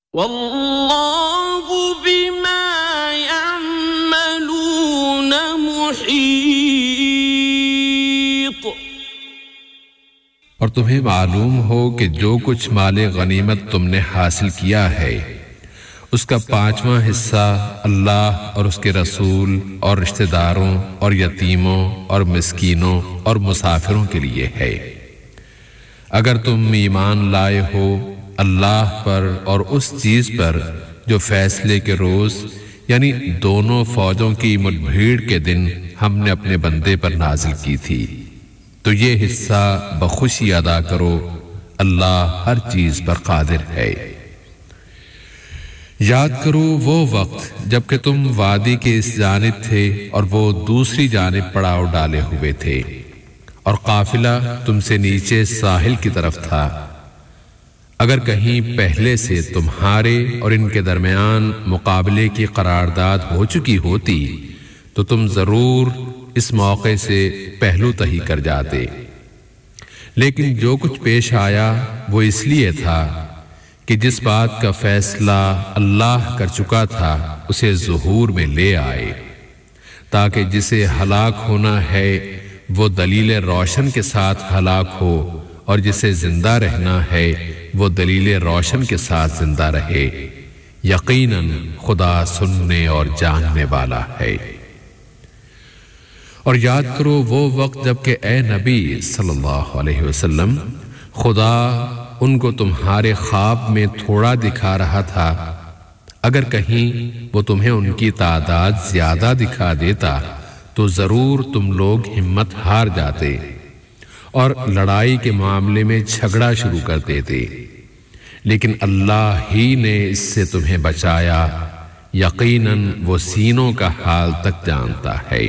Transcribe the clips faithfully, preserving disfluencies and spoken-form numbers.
واللہ بما يعملون محیط. اور تمہیں معلوم ہو کہ جو کچھ مال غنیمت تم نے حاصل کیا ہے اس کا پانچواں حصہ اللہ اور اس کے رسول اور رشتہ داروں اور یتیموں اور مسکینوں اور مسافروں کے لیے ہے. اگر تم ایمان لائے ہو اللہ پر اور اس چیز پر جو فیصلے کے روز یعنی دونوں فوجوں کی مٹ بھیڑ کے دن ہم نے اپنے بندے پر نازل کی تھی، تو یہ حصہ بخوشی ادا کرو، اللہ ہر چیز پر قادر ہے. یاد کرو وہ وقت جب کہ تم وادی کے اس جانب تھے اور وہ دوسری جانب پڑاؤ ڈالے ہوئے تھے اور قافلہ تم سے نیچے ساحل کی طرف تھا. اگر کہیں پہلے سے تمہارے اور ان کے درمیان مقابلے کی قرارداد ہو چکی ہوتی تو تم ضرور اس موقع سے پہلو تہی کر جاتے، لیکن جو کچھ پیش آیا وہ اس لیے تھا کہ جس بات کا فیصلہ اللہ کر چکا تھا اسے ظہور میں لے آئے، تاکہ جسے ہلاک ہونا ہے وہ دلیل روشن کے ساتھ ہلاک ہو اور جسے زندہ رہنا ہے وہ دلیل روشن کے ساتھ زندہ رہے. یقیناً خدا سننے اور جاننے والا ہے. اور یاد کرو وہ وقت جب کہ اے نبی صلی اللہ علیہ وسلم خدا ان کو تمہارے خواب میں تھوڑا دکھا رہا تھا. اگر کہیں وہ تمہیں ان کی تعداد زیادہ دکھا دیتا تو ضرور تم لوگ ہمت ہار جاتے اور لڑائی کے معاملے میں جھگڑا شروع کر دیتے، لیکن اللہ ہی نے اس سے تمہیں بچایا. یقیناً وہ سینوں کا حال تک جانتا ہے.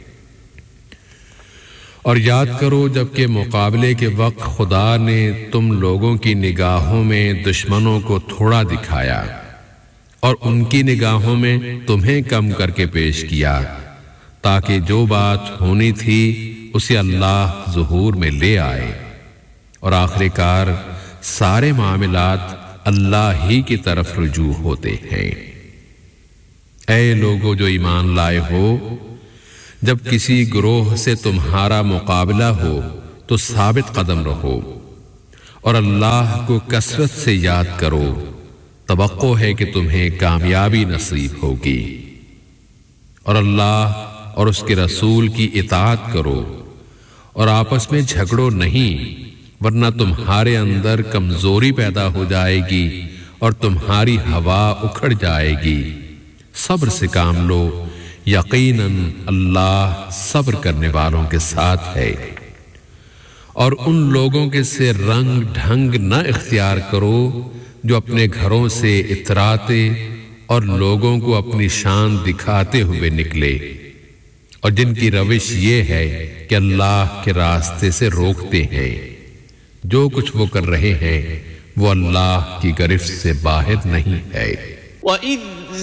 اور یاد کرو جب کہ مقابلے کے وقت خدا نے تم لوگوں کی نگاہوں میں دشمنوں کو تھوڑا دکھایا اور ان کی نگاہوں میں تمہیں کم کر کے پیش کیا، تاکہ جو بات ہونی تھی اسے اللہ ظہور میں لے آئے. اور آخر کار سارے معاملات اللہ ہی کی طرف رجوع ہوتے ہیں. اے لوگو جو ایمان لائے ہو، جب کسی گروہ سے تمہارا مقابلہ ہو تو ثابت قدم رہو اور اللہ کو کثرت سے یاد کرو. توقع ہے کہ تمہیں کامیابی نصیب ہوگی. اور اللہ اور اس کے رسول کی اطاعت کرو اور آپس میں جھگڑو نہیں، ورنہ تمہارے اندر کمزوری پیدا ہو جائے گی اور تمہاری ہوا اکھڑ جائے گی. صبر سے کام لو، یقیناً اللہ صبر کرنے والوں کے ساتھ ہے. اور ان لوگوں کے سے رنگ ڈھنگ نہ اختیار کرو جو اپنے گھروں سے اتراتے اور لوگوں کو اپنی شان دکھاتے ہوئے نکلے، اور جن کی روش یہ ہے کہ اللہ کے راستے سے روکتے ہیں. جو کچھ وہ کر رہے ہیں وہ اللہ کی گرفت سے باہر نہیں ہے. وَإِذْ